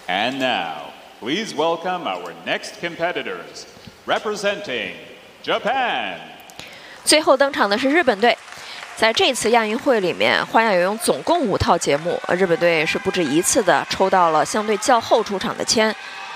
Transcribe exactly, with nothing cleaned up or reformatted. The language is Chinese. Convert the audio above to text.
And now, please welcome our next competitors, representing Japan. 最后登场的是日本队。在这次亚运会里面，花样游泳总共五套节目，日本队是不止一次的抽到了相对较后出场的签。